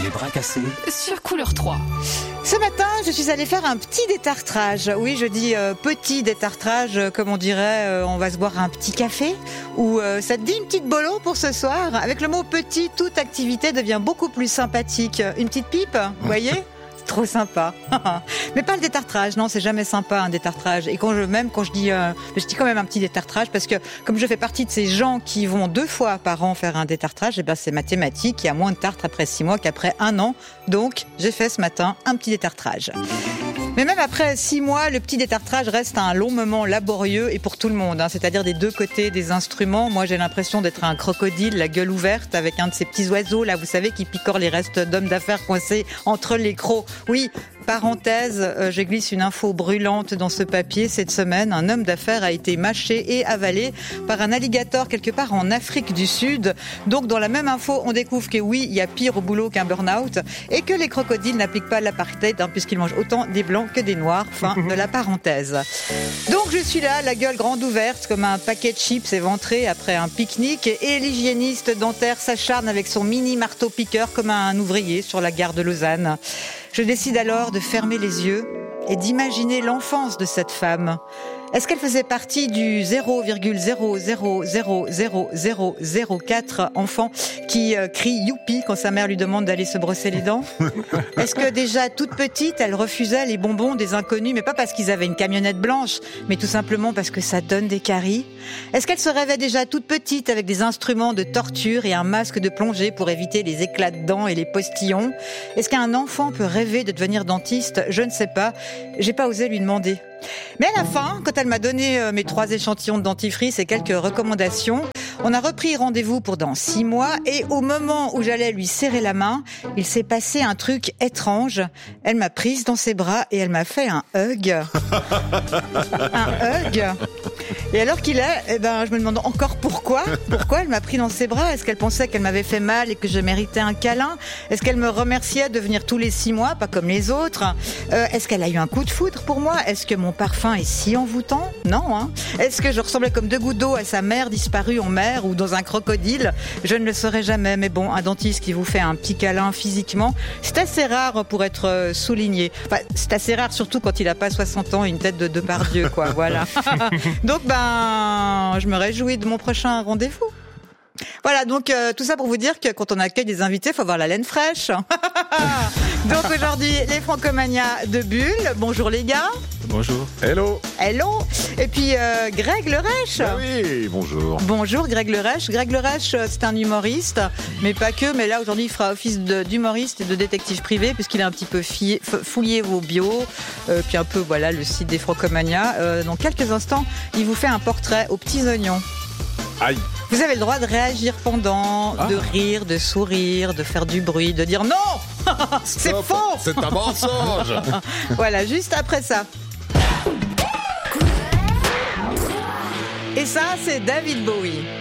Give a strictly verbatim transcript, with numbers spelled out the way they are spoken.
Les bras cassés sur Couleur trois. Ce matin, je suis allée faire un petit détartrage. Oui, je dis euh, petit détartrage, euh, comme on dirait, euh, on va se boire un petit café. Ou euh, ça te dit une petite bolo pour ce soir? Avec le mot petit, toute activité devient beaucoup plus sympathique. Une petite pipe, vous voyez? Trop sympa. Mais pas le détartrage, non, c'est jamais sympa un détartrage. Et quand je, même quand je dis, euh, je dis quand même un petit détartrage parce que comme je fais partie de ces gens qui vont deux fois par an faire un détartrage, eh ben c'est mathématique, il y a moins de tartre après six mois qu'après un an. Donc j'ai fait ce matin un petit détartrage. Mais même après six mois, le petit détartrage reste un long moment laborieux et pour tout le monde, hein, c'est-à-dire des deux côtés des instruments. Moi, j'ai l'impression d'être un crocodile, la gueule ouverte, avec un de ces petits oiseaux, là, vous savez, qui picorent les restes d'hommes d'affaires coincés entre les crocs. Oui, parenthèse, euh, je glisse une info brûlante dans ce papier. Cette semaine, un homme d'affaires a été mâché et avalé par un alligator quelque part en Afrique du Sud. Donc, dans la même info, on découvre que oui, il y a pire au boulot qu'un burn-out et que les crocodiles n'appliquent pas l'apartheid, hein, puisqu'ils mangent autant des blancs que des noirs. Fin de la parenthèse. Donc, je suis là, la gueule grande ouverte, comme un paquet de chips éventré après un pique-nique, et l'hygiéniste dentaire s'acharne avec son mini marteau-piqueur comme un ouvrier sur la gare de Lausanne. Je décide alors de fermer les yeux et d'imaginer l'enfance de cette femme. Est-ce qu'elle faisait partie du zéro virgule zéro zéro zéro zéro zéro zéro quatre enfants qui euh, crie youpi quand sa mère lui demande d'aller se brosser les dents? Est-ce que déjà toute petite, elle refusait les bonbons des inconnus, mais pas parce qu'ils avaient une camionnette blanche, mais tout simplement parce que ça donne des caries? Est-ce qu'elle se rêvait déjà toute petite avec des instruments de torture et un masque de plongée pour éviter les éclats de dents et les postillons? Est-ce qu'un enfant peut rêver de devenir dentiste? Je ne sais pas. J'ai pas osé lui demander. Mais à la fin, quand elle m'a donné mes trois échantillons de dentifrice et quelques recommandations, on a repris rendez-vous pour dans six mois et au moment où j'allais lui serrer la main, il s'est passé un truc étrange. Elle m'a prise dans ses bras et elle m'a fait un hug. Un hug. Et alors qu'il est, eh ben, je me demande encore pourquoi. Pourquoi elle m'a pris dans ses bras? Est-ce qu'elle pensait qu'elle m'avait fait mal et que je méritais un câlin? Est-ce qu'elle me remerciait de venir tous les six mois, pas comme les autres? euh, Est-ce qu'elle a eu un coup de foudre pour moi? Est-ce que mon parfum est si envoûtant? Non, hein. Est-ce que je ressemblais comme deux gouttes d'eau à sa mère disparue en mer ou dans un crocodile? Je ne le saurais jamais, mais bon, un dentiste qui vous fait un petit câlin physiquement, c'est assez rare pour être souligné. Enfin, c'est assez rare, surtout quand il n'a pas soixante ans et une tête de Depardieu, quoi, voilà. Donc, ben, je me réjouis de mon prochain rendez-vous. Voilà, donc euh, tout ça pour vous dire que quand on accueille des invités, il faut avoir la laine fraîche. Donc aujourd'hui, les Francomania de Bulle. Bonjour les gars. Bonjour. Hello. Hello. Et puis euh, Greg Lerèche. Ah oui, bonjour. Bonjour Greg Lerèche. Greg Lerèche, c'est un humoriste, mais pas que. Mais là aujourd'hui, il fera office de, d'humoriste et de détective privé puisqu'il a un petit peu fié, fouillé vos bios, euh, puis un peu voilà le site des Francomania. Euh, dans quelques instants, il vous fait un portrait aux petits oignons. Aïe. Vous avez le droit de réagir pendant, ah. de rire, de sourire, de faire du bruit, de dire non. C'est Stop. Faux. C'est un mensonge. Voilà, juste après ça. Et ça, c'est David Bowie.